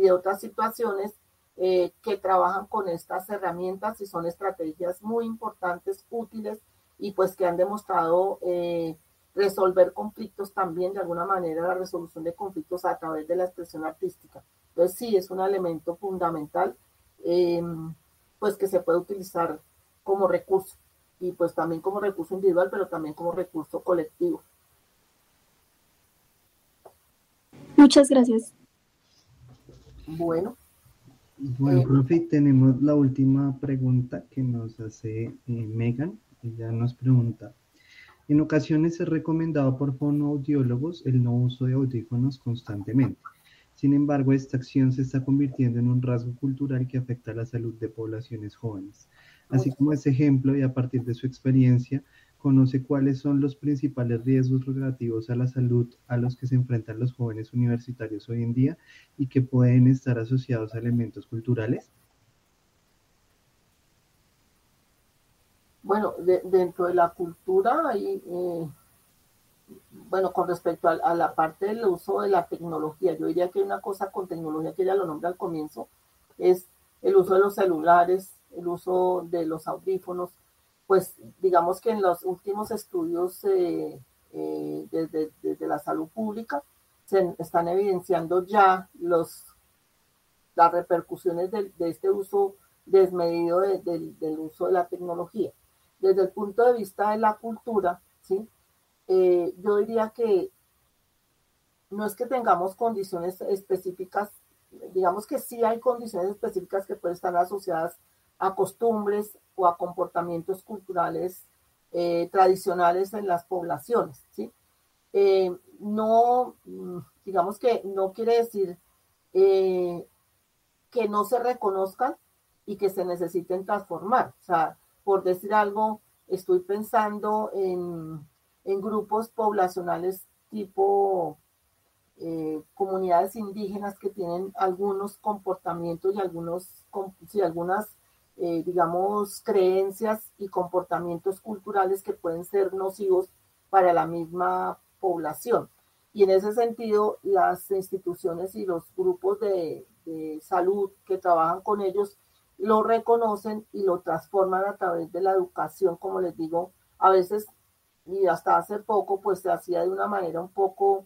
y de otras situaciones que trabajan con estas herramientas y son estrategias muy importantes, útiles y pues que han demostrado resolver conflictos también, de alguna manera la resolución de conflictos a través de la expresión artística. Entonces sí, es un elemento fundamental pues que se puede utilizar como recurso y pues también como recurso individual, pero también como recurso colectivo. Muchas gracias. Bueno. Bueno, profe, tenemos la última pregunta que nos hace Megan. Ella nos pregunta, en ocasiones es recomendado por fonoaudiólogos el no uso de audífonos constantemente. Sin embargo, esta acción se está convirtiendo en un rasgo cultural que afecta a la salud de poblaciones jóvenes. Así como ese ejemplo, y a partir de su experiencia, conoce cuáles son los principales riesgos relativos a la salud a los que se enfrentan los jóvenes universitarios hoy en día y que pueden estar asociados a elementos culturales. Bueno, dentro de la cultura hay, bueno, con respecto a la parte del uso de la tecnología, yo diría que hay una cosa con tecnología que ella lo nombra al comienzo, es el uso de los celulares, el uso de los audífonos, pues digamos que en los últimos estudios desde la salud pública se están evidenciando ya las repercusiones de este uso desmedido del uso de la tecnología. Desde el punto de vista de la cultura, ¿sí? Yo diría que no es que tengamos condiciones específicas, digamos que sí hay condiciones específicas que pueden estar asociadas a costumbres o a comportamientos culturales tradicionales en las poblaciones, ¿sí? No, digamos que no quiere decir que no se reconozcan y que se necesiten transformar. O sea, por decir algo, estoy pensando en grupos poblacionales tipo comunidades indígenas que tienen algunos comportamientos y algunas, digamos, creencias y comportamientos culturales que pueden ser nocivos para la misma población. Y en ese sentido, las instituciones y los grupos de salud que trabajan con ellos lo reconocen y lo transforman a través de la educación, como les digo, a veces, y hasta hace poco, pues se hacía de una manera un poco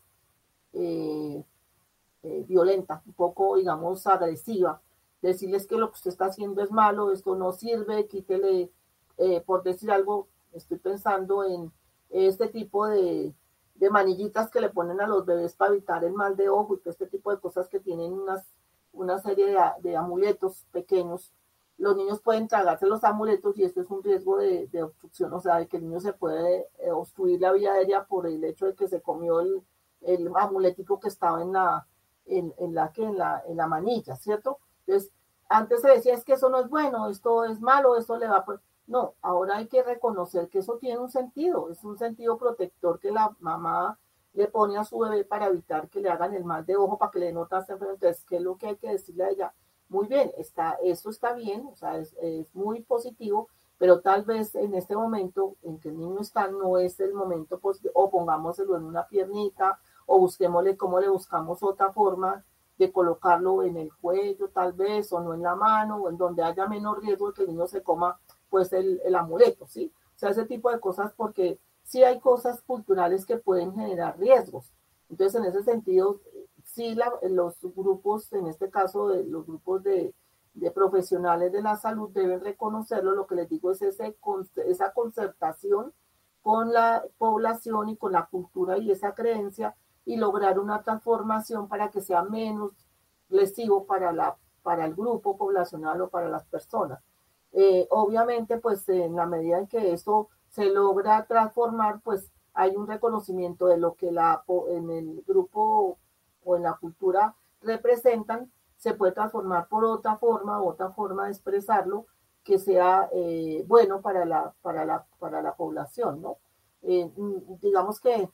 violenta, un poco, digamos, agresiva. Decirles que lo que usted está haciendo es malo, esto no sirve, quítele, por decir algo, estoy pensando en este tipo de manillitas que le ponen a los bebés para evitar el mal de ojo y todo este tipo de cosas que tienen una serie de amuletos pequeños. Los niños pueden tragarse los amuletos y esto es un riesgo de obstrucción, o sea, de que el niño se puede obstruir la vía aérea por el hecho de que se comió el amuletico que estaba en la manilla, ¿cierto? Entonces, antes se decía, es que eso no es bueno, esto es malo, esto le va a... No, ahora hay que reconocer que eso tiene un sentido, es un sentido protector que la mamá le pone a su bebé para evitar que le hagan el mal de ojo, para que le den otras enfermedades. Entonces, ¿qué es lo que hay que decirle a ella? Muy bien, eso está bien, o sea, es muy positivo, pero tal vez en este momento en que el niño está, no es el momento, pues, o pongámoselo en una piernita, o busquémosle cómo le buscamos otra forma de colocarlo en el cuello, tal vez, o no en la mano, o en donde haya menos riesgo de que el niño se coma, pues, el amuleto, ¿sí? O sea, ese tipo de cosas, porque sí hay cosas culturales que pueden generar riesgos. Entonces, en ese sentido, sí los grupos, en este caso, los grupos de profesionales de la salud deben reconocerlo. Lo que les digo es esa concertación con la población y con la cultura y esa creencia y lograr una transformación para que sea menos lesivo para el grupo poblacional o para las personas. Obviamente, pues en la medida en que eso se logra transformar, pues hay un reconocimiento de lo que en el grupo o en la cultura representan, se puede transformar por otra forma de expresarlo que sea bueno para la población, ¿no? Digamos que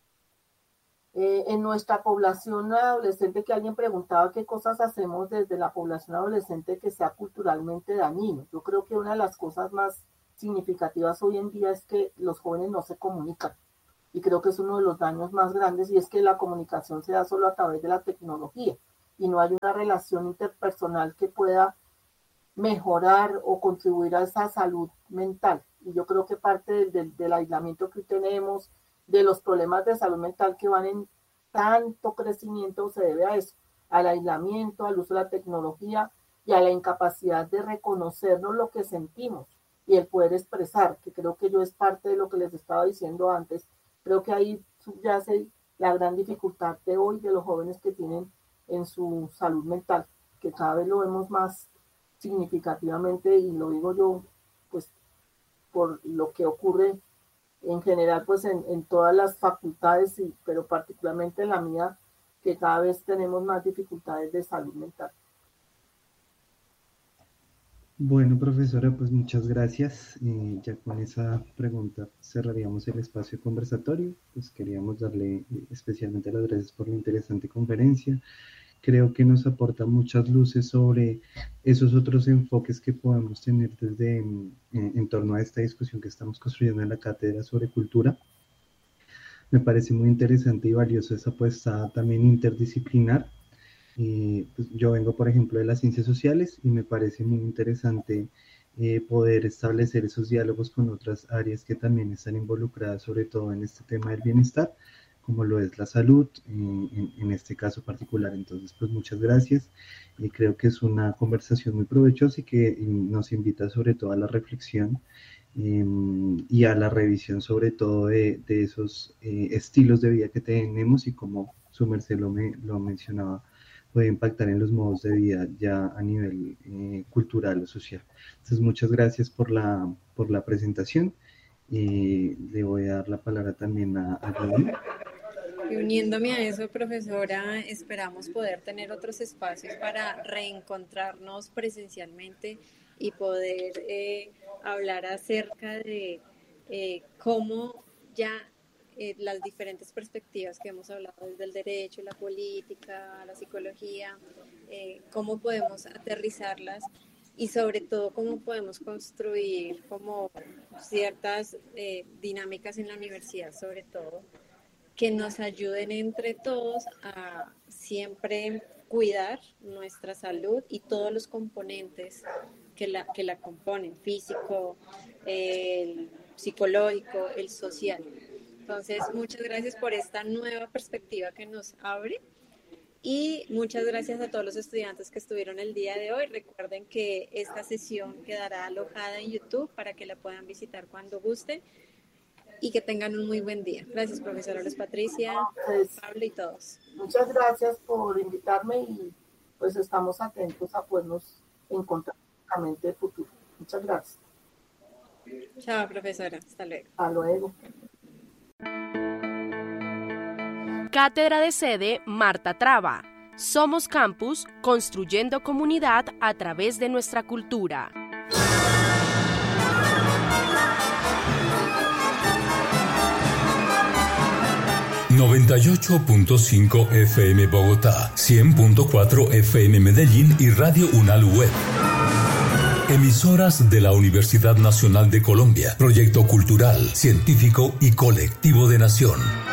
en nuestra población adolescente, que alguien preguntaba qué cosas hacemos desde la población adolescente que sea culturalmente dañino. Yo creo que una de las cosas más significativas hoy en día es que los jóvenes no se comunican. Y creo que es uno de los daños más grandes y es que la comunicación se da solo a través de la tecnología. y no hay una relación interpersonal que pueda mejorar o contribuir a esa salud mental. Y yo creo que parte del aislamiento que tenemos, de los problemas de salud mental que van en tanto crecimiento, se debe a eso, al aislamiento, al uso de la tecnología y a la incapacidad de reconocernos lo que sentimos y el poder expresar, que creo que yo es parte de lo que les estaba diciendo antes. Creo que ahí subyace la gran dificultad de hoy de los jóvenes que tienen en su salud mental, que cada vez lo vemos más significativamente, y lo digo yo pues por lo que ocurre en general pues en todas las facultades, pero particularmente en la mía, que cada vez tenemos más dificultades de salud mental. Bueno, profesora, pues muchas gracias. Ya con esa pregunta cerraríamos el espacio conversatorio. Pues queríamos darle especialmente las gracias por la interesante conferencia. Creo que nos aporta muchas luces sobre esos otros enfoques que podemos tener desde en torno a esta discusión que estamos construyendo en la cátedra sobre cultura. Me parece muy interesante y valioso esa apuesta también interdisciplinar. Pues yo vengo, por ejemplo, de las ciencias sociales y me parece muy interesante poder establecer esos diálogos con otras áreas que también están involucradas, sobre todo en este tema del bienestar, como lo es la salud, en este caso particular. Entonces, pues muchas gracias. Creo que es una conversación muy provechosa y que nos invita sobre todo a la reflexión y a la revisión sobre todo de esos estilos de vida que tenemos y como su merced lo mencionaba, puede impactar en los modos de vida ya a nivel cultural o social. Entonces, muchas gracias por la presentación. Le voy a dar la palabra también a Gaby. Y uniéndome a eso, profesora, esperamos poder tener otros espacios para reencontrarnos presencialmente y poder hablar acerca de cómo ya las diferentes perspectivas que hemos hablado desde el derecho, la política, la psicología, cómo podemos aterrizarlas y sobre todo cómo podemos construir como ciertas dinámicas en la universidad, sobre todo, que nos ayuden entre todos a siempre cuidar nuestra salud y todos los componentes que la componen, físico, el psicológico, el social. Entonces, muchas gracias por esta nueva perspectiva que nos abre y muchas gracias a todos los estudiantes que estuvieron el día de hoy. Recuerden que esta sesión quedará alojada en YouTube para que la puedan visitar cuando gusten y que tengan un muy buen día. Gracias, profesora Luz Patricia, Pablo y todos. Muchas gracias por invitarme y pues estamos atentos a podernos encontrar en el futuro. Muchas gracias. Chao, profesora. Hasta luego. Hasta luego. Cátedra de Sede Marta Traba. Somos Campus, construyendo comunidad a través de nuestra cultura. ...98.5 FM Bogotá, 100.4 FM Medellín y Radio Unal Web. Emisoras de la Universidad Nacional de Colombia, proyecto cultural, científico y colectivo de nación.